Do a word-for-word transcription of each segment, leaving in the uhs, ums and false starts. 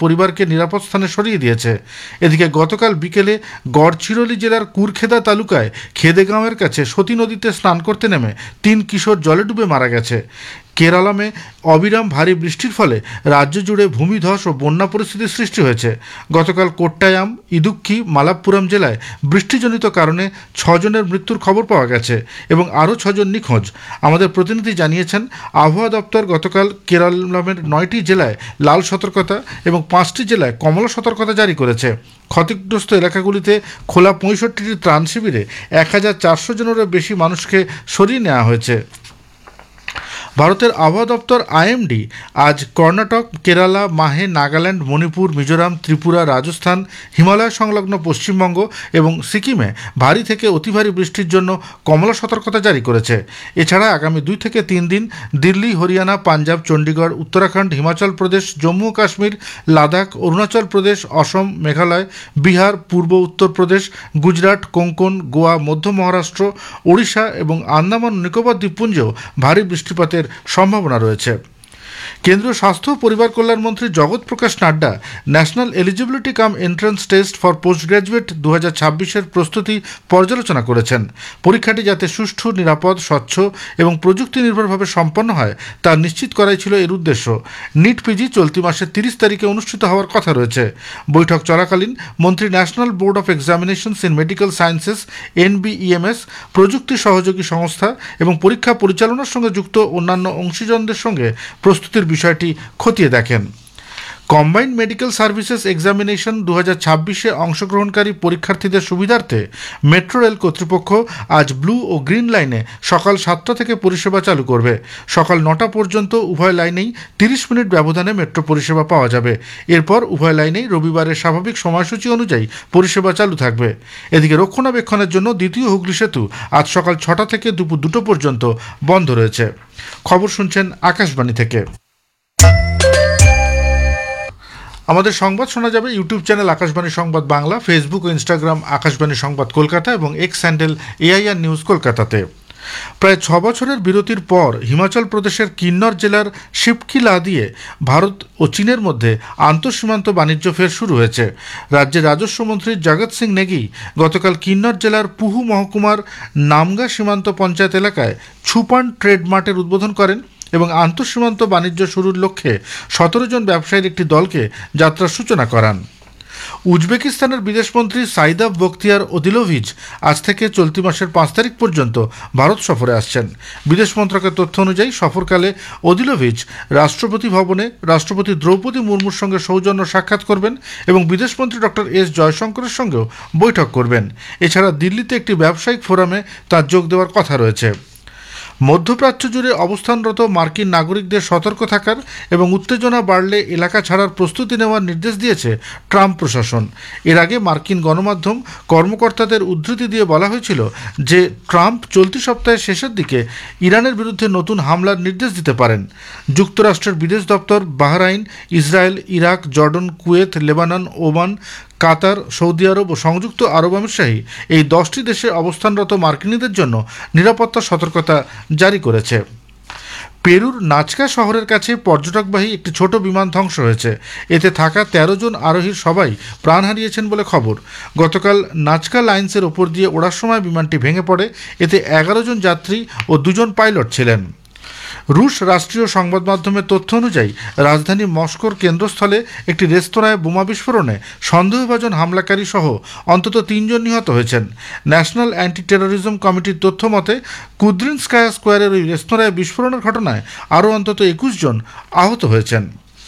পরিবারকে নিরাপদ স্থানে সরিয়ে দিয়েছে। এদিকে গতকাল বিকেলে গড়চিরোলি জেলার কুরখেদা তালুকায় খেদেগাঁওয়ের কাছে সতী নদীতে স্নান করতে নেমে তিন কিশোর জলে ডুবে মারা গেছে। কেরালামে অবিরাম ভারী বৃষ্টির ফলে রাজ্য জুড়ে ভূমিধস ও বন্যা পরিস্থিতির সৃষ্টি হয়েছে। গতকাল কোট্টায়াম, ইদুক্কি, মালাপ্পুরম জেলায় বৃষ্টিজনিত কারণে ছজনের মৃত্যুর খবর পাওয়া গেছে এবং আরও ছজন নিখোঁজ। আমাদের প্রতিনিধি জানিয়েছেন, আবহাওয়া দপ্তর গতকাল কেরালামের নয়টি জেলায় লাল সতর্কতা এবং পাঁচটি জেলায় কমলা সতর্কতা জারি করেছে। ক্ষতিগ্রস্ত এলাকাগুলিতে খোলা পঁয়ষট্টিটি ত্রাণ শিবিরে এক হাজার চারশো জনেরও বেশি মানুষকে সরিয়ে নেওয়া হয়েছে। ভারতের আবহাওয়া দপ্তর আইএমডি আজ কর্ণাটক, কেরালা, মাহে, নাগাল্যান্ড, মণিপুর, মিজোরাম, ত্রিপুরা, রাজস্থান, হিমালয় সংলগ্ন পশ্চিমবঙ্গ এবং সিকিমে ভারী থেকে অতি ভারী বৃষ্টির জন্য কমলা সতর্কতা জারি করেছে। এছাড়া আগামী দুই থেকে তিন দিন দিল্লি, হরিয়ানা, পাঞ্জাব, চণ্ডীগড়, উত্তরাখণ্ড, হিমাচল প্রদেশ, জম্মু ও কাশ্মীর, লাদাখ, অরুণাচল প্রদেশ, অসম, মেঘালয়, বিহার, পূর্ব উত্তরপ্রদেশ, গুজরাট, কোঙ্কন, গোয়া, মধ্য মহারাষ্ট্র, ওড়িশা এবং আন্দামান নিকোবর দ্বীপপুঞ্জেও ভারী বৃষ্টিপাতের সম্ভাবনা রয়েছে। কেন্দ্রীয় স্বাস্থ্য ও পরিবার কল্যাণ মন্ত্রী জগৎ প্রকাশ Nadda national eligibility come entrance test for post graduate দু হাজার ছাব্বিশের প্রস্তুতি পর্যালোচনা করেছেন। পরীক্ষাটি যাতে সুষ্ঠু, নিরাপদ, স্বচ্ছ এবং প্রযুক্তি নির্ভরভাবে সম্পন্ন হয় তা নিশ্চিত করাই ছিল এর উদ্দেশ্য। নিট পিজি চলতি মাসের তিরিশ তারিখে অনুষ্ঠিত হওয়ার কথা রয়েছে। বৈঠক চলাকালীন মন্ত্রী national board of examinations in medical sciences এনবিইএমএস, প্রযুক্তি সহযোগী সংস্থা এবং পরীক্ষা পরিচালনার সঙ্গে যুক্ত অন্যান্য অংশীজনদের সঙ্গে প্রস্তুতির বিষয়টি খতিয়ে দেখেন। কম্বাইন্ড মেডিকেল সার্ভিসেস এক্সামিনেশন দু হাজার ছাব্বিশে অংশগ্রহণকারী পরীক্ষার্থীদের সুবিধার্থে মেট্রো রেল কর্তৃপক্ষ আজ ব্লু ও গ্রিন লাইনে সকাল সাতটা থেকে পরিষেবা চালু করবে। সকাল নটা পর্যন্ত উভয় লাইনেই তিরিশ মিনিট ব্যবধানে মেট্রো পরিষেবা পাওয়া যাবে। এরপর উভয় লাইনেই রবিবারের স্বাভাবিক সময়সূচি অনুযায়ী পরিষেবা চালু থাকবে। এদিকে রক্ষণাবেক্ষণের জন্য দ্বিতীয় হুগলি সেতু আজ সকাল ছটা থেকে দুপুর দুটো পর্যন্ত বন্ধ রয়েছে। খবর শুনছেন আকাশবাণী থেকে। আমাদের সংবাদ শোনা যাবে ইউটিউব চ্যানেল আকাশবাণী সংবাদ বাংলা, ফেসবুক ও ইনস্টাগ্রাম আকাশবাণী সংবাদ কলকাতা এবং এক্স হ্যান্ডেল এআইআর নিউজ কলকাতাতে। প্রায় ছ বছরের বিরতির পর হিমাচল প্রদেশের কিন্নর জেলার শিবকিলা দিয়ে ভারত ও চীনের মধ্যে আন্তঃসীমান্ত বাণিজ্য ফের শুরু হয়েছে। রাজ্যের রাজস্ব মন্ত্রী জগৎ সিং নেগি গতকাল কিন্নর জেলার পুহু মহকুমার নামগা সীমান্ত পঞ্চায়েত এলাকায় ছুপান ট্রেড মার্টের উদ্বোধন করেন এবং আন্তঃসীমান্ত বাণিজ্য শুরুর লক্ষ্যে সতেরো জন ব্যবসায়ীর একটি দলকে যাত্রার সূচনা করান। উজবেকিস্তানের বিদেশমন্ত্রী সাইদাব বখতিয়ার ওদিলোভিচ আজ থেকে চলতি মাসের পাঁচ তারিখ পর্যন্ত ভারত সফরে আসছেন। বিদেশ মন্ত্রকের তথ্য অনুযায়ী সফরকালে ওদিলোভিচ রাষ্ট্রপতি ভবনে রাষ্ট্রপতি দ্রৌপদী মুর্মুর সঙ্গে সৌজন্য সাক্ষাৎ করবেন এবং বিদেশমন্ত্রী ডক্টর এস জয়শঙ্করের সঙ্গেও বৈঠক করবেন। এছাড়া দিল্লিতে একটি ব্যবসায়িক ফোরামে তার যোগ দেওয়ার কথা রয়েছে। মধ্যপ্রাচ্য জুড়ে অবস্থানরত মার্কিন নাগরিকদের সতর্ক থাকার এবং উত্তেজনা বাড়লে এলাকা ছাড়ার প্রস্তুতি নেওয়ার নির্দেশ দিয়েছে ট্রাম্প প্রশাসন। এর আগে মার্কিন গণমাধ্যম কর্মকর্তাদের উদ্ধৃতি দিয়ে বলা হয়েছিল যে ট্রাম্প চলতি সপ্তাহের শেষের দিকে ইরানের বিরুদ্ধে নতুন হামলার নির্দেশ দিতে পারেন। যুক্তরাষ্ট্রের বিদেশ দপ্তর Bahrain, Israel, Iraq, Jordan, Kuwait, Lebanon, Oman, কাতার, সৌদি আরব ও সংযুক্ত আরব আমিরশাহী এই দশটি দেশে অবস্থানরত মার্কিনীদের জন্য নিরাপত্তা সতর্কতা জারি করেছে। পেরুর নাচকা শহরের কাছে পর্যটকবাহী একটি ছোট বিমান ধ্বংস হয়েছে। এতে থাকা তেরো জন আরোহীর সবাই প্রাণ হারিয়েছেন বলে খবর। গতকাল নাচকা লাইন্সের ওপর দিয়ে ওড়ার সময় বিমানটি ভেঙে পড়ে। এতে এগারো জন যাত্রী ও দুজন পাইলট ছিলেন। রুশ রাষ্ট্রীয় সংবাদ মাধ্যমের তথ্য অনুযায়ী রাজধানী মস্কোর কেন্দ্রস্থলে একটি রেস্তোরাঁয় বোমা বিস্ফোরণে সন্দেহভাজন হামলাকারী সহ অন্তত তিনজন নিহত হয়েছেন। ন্যাশনাল অ্যান্টি টেরোরিজম কমিটির তথ্য মতে কুদ্রিনস্কায়া স্কোয়ারের ওই রেস্তোরাঁয় বিস্ফোরণের ঘটনায় আরও অন্তত একুশ জন আহত হয়েছেন।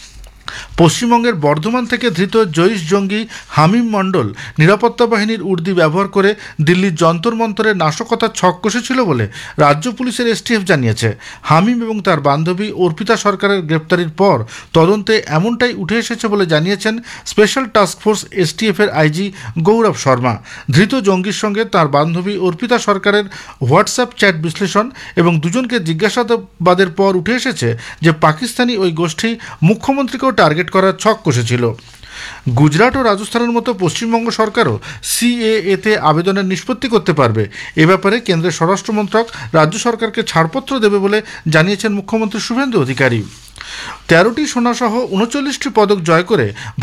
পশ্চিমবঙ্গের বর্ধমান থেকে ধৃত জৈশ জঙ্গি হামিম মণ্ডল নিরাপত্তা বাহিনীর উর্দি ব্যবহার করে দিল্লির যন্তর মন্তরে নাশকতার ছক কষেছিল বলে রাজ্য পুলিশের এসটিএফ জানিয়েছে। হামিম এবং তার বান্ধবী অর্পিতা সরকারের গ্রেপ্তারির পর তদন্তে এমনটাই উঠে এসেছে বলে জানিয়েছেন স্পেশাল টাস্ক ফোর্স এসটিএফের আইজি গৌরব শর্মা। ধৃত জঙ্গির সঙ্গে তার বান্ধবী অর্পিতা সরকারের হোয়াটসঅ্যাপ চ্যাট বিশ্লেষণ এবং দুজনকে জিজ্ঞাসাবাদের পর উঠে এসেছে যে পাকিস্তানি ওই গোষ্ঠী মুখ্যমন্ত্রীকেও টার্গেট করার ছক কষেছিল। গুজরাট ও রাজস্থানের মতো পশ্চিমবঙ্গ সরকারও সিএএতে আবেদনের নিষ্পত্তি করতে পারবে। এ ব্যাপারে কেন্দ্রের স্বরাষ্ট্র মন্ত্রক রাজ্য সরকারকে ছাড়পত্র দেবে বলে জানিয়েছেন মুখ্যমন্ত্রী শুভেন্দু অধিকারী। তেরোটি সোনাসহ উনচল্লিশটি পদক জয় করে